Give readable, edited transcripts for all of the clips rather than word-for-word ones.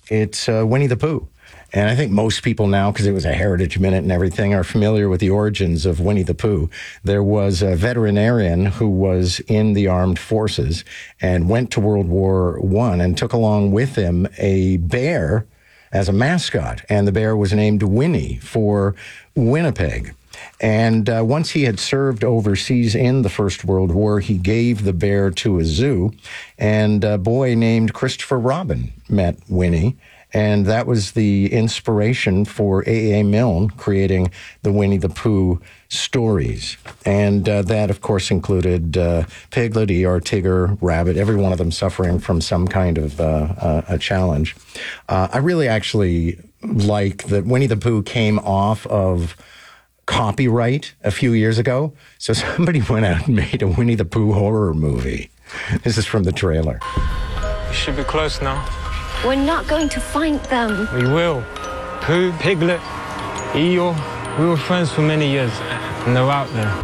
It's Winnie the Pooh. And I think most people now, because it was a Heritage Minute and everything, are familiar with the origins of Winnie the Pooh. There was a veterinarian who was in the armed forces and went to World War I and took along with him a bear as a mascot. And the bear was named Winnie for Winnipeg. And once he had served overseas in the First World War, he gave the bear to a zoo. And a boy named Christopher Robin met Winnie. And that was the inspiration for A.A. Milne creating the Winnie the Pooh stories. And that, of course, included Piglet, Eeyore, Tigger, Rabbit, every one of them suffering from some kind of a challenge. I really actually like that Winnie the Pooh came off of copyright a few years ago. So somebody went out and made a Winnie the Pooh horror movie. This is from the trailer. You should be close now. We're not going to find them. We will. Pooh, Piglet, Eeyore, we were friends for many years, and they're out there.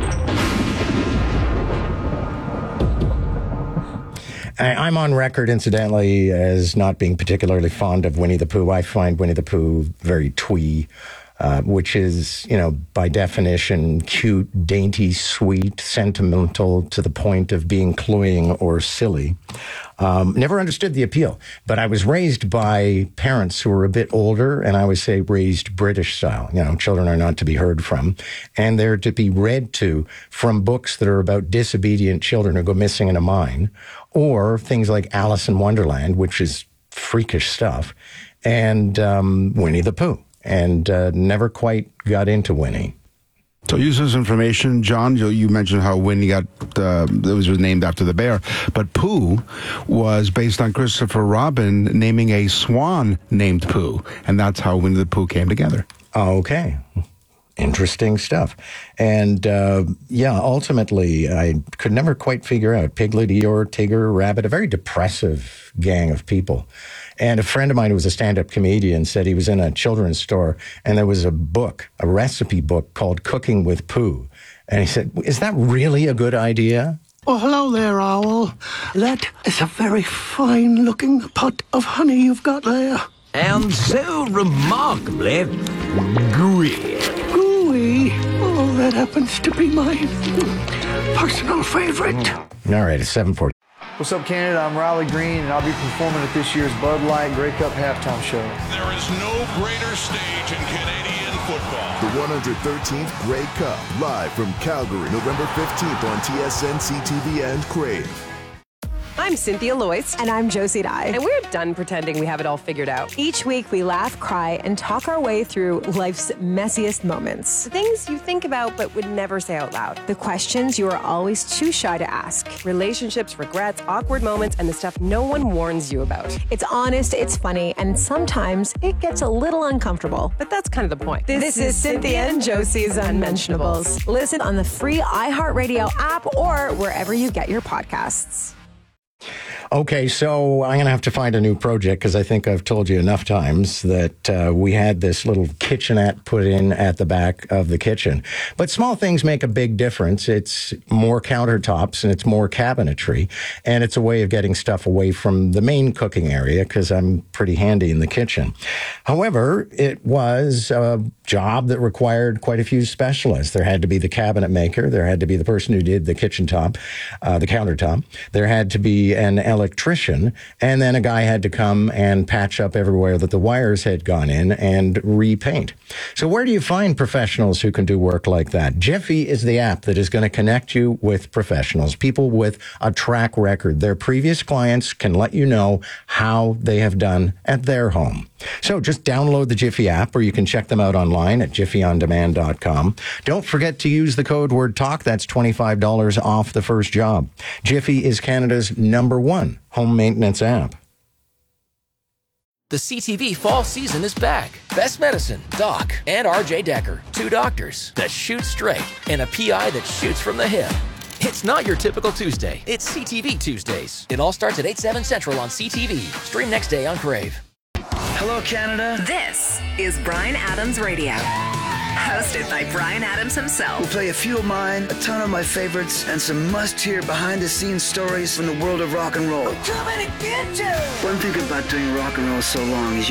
I'm on record, incidentally, as not being particularly fond of Winnie the Pooh. I find Winnie the Pooh very twee. Which is, by definition, cute, dainty, sweet, sentimental to the point of being cloying or silly. Never understood the appeal, but I was raised by parents who were a bit older, and I would say raised British style. Children are not to be heard from, and they're to be read to from books that are about disobedient children who go missing in a mine, or things like Alice in Wonderland, which is freakish stuff, and Winnie the Pooh. And never quite got into Winnie. So use this information, John. You mentioned how Winnie it was named after the bear, but Pooh was based on Christopher Robin naming a swan named Pooh, and that's how Winnie the Pooh came together. Okay. Interesting stuff. And, ultimately, I could never quite figure out Piglet, Eeyore, Tigger, Rabbit, a very depressive gang of people. And a friend of mine who was a stand-up comedian said he was in a children's store, and there was a recipe book called Cooking with Pooh. And he said, is that really a good idea? Oh, hello there, Owl. That is a very fine-looking pot of honey you've got there. And so remarkably gooey. Gooey? Oh, that happens to be my personal favorite. All right, it's 7:40. What's up, Canada? I'm Riley Green, and I'll be performing at this year's Bud Light Grey Cup halftime show. There is no greater stage in Canadian football. The 113th Grey Cup, live from Calgary, November 15th on TSN, CTV, and Crave. I'm Cynthia Loyce. And I'm Josie Dye. And we're done pretending we have it all figured out. Each week we laugh, cry, and talk our way through life's messiest moments. The things you think about but would never say out loud. The questions you are always too shy to ask. Relationships, regrets, awkward moments, and the stuff no one warns you about. It's honest, it's funny, and sometimes it gets a little uncomfortable. But that's kind of the point. This is Cynthia and Josie's Unmentionables. Listen on the free iHeartRadio app or wherever you get your podcasts. Okay, so I'm going to have to find a new project because I think I've told you enough times that we had this little kitchenette put in at the back of the kitchen. But small things make a big difference. It's more countertops and it's more cabinetry. And it's a way of getting stuff away from the main cooking area because I'm pretty handy in the kitchen. However, it was a job that required quite a few specialists. There had to be the cabinet maker. There had to be the person who did the kitchen top, the countertop. There had to be an electrician, and then a guy had to come and patch up everywhere that the wires had gone in and repaint. So where do you find professionals who can do work like that? Jiffy is the app that is going to connect you with professionals, people with a track record. Their previous clients can let you know how they have done at their home. So just download the Jiffy app, or you can check them out online at jiffyondemand.com. Don't forget to use the code word TALK. That's $25 off the first job. Jiffy is Canada's #1 home maintenance app. The CTV fall season is back. Best Medicine, Doc, and RJ Decker. Two doctors that shoot straight and a PI that shoots from the hip. It's not your typical Tuesday. It's CTV Tuesdays. It all starts at 8/7 Central on CTV. Stream next day on Crave. Hello, Canada. This is Bryan Adams Radio. Hosted by Bryan Adams himself. We'll play a few of mine, a ton of my favorites, and some must-hear behind-the-scenes stories from the world of rock and roll. Coming to get you! One thing about doing rock and roll so long is